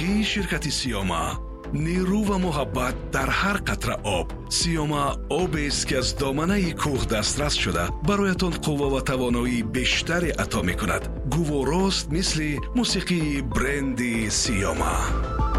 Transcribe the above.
موسیقی شرکت سیاما، نیرو و محبت در هر قطره آب. سیاما آب است که از دامنه کوه دسترس شده برایتان قوه و توانایی بیشتری عطا می کند. گوارست مثل موسیقی برند سیاما.